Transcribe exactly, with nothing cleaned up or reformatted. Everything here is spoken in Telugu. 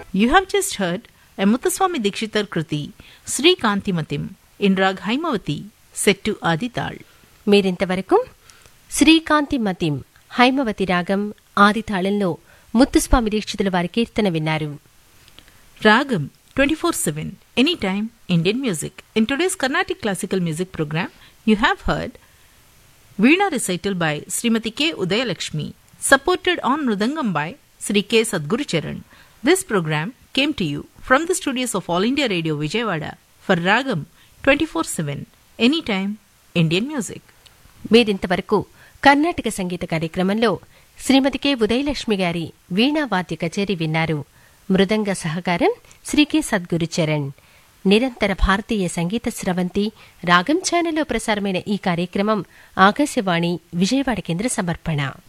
You have just heard a Muthuswami Dikshitar Kruti, Sri Kantimatim, in Rag Haimavati, set to Adital. మీరింతవరకు శ్రీకాంతి మతిం హైమవతి రాగం ఆదితాళంలో ముత్తుస్వామి దీక్షితుల వారి కీర్తన విన్నారు. Ragam twenty-four seven, anytime Indian music. In today's Carnatic classical music program, you have heard Veena recital by Srimati K. Udayalakshmi, supported on Mridangam by Sri K. Sadguru Charan. This program came to you from the studios of All India Radio Vijayawada for Ragam twenty-four seven, anytime Indian music. మీరింతవరకు కర్ణాటక సంగీత కార్యక్రమంలో శ్రీమతి కె ఉదయలక్ష్మి గారి వీణా వాద్య కచేరీ విన్నారు. మృదంగ సహకారం శ్రీ కె సద్గురు చరణ్. నిరంతర భారతీయ సంగీత స్రవంతి రాగం ఛానల్లో ప్రసారమైన ఈ కార్యక్రమం ఆకాశవాణి విజయవాడ కేంద్ర సమర్పణ.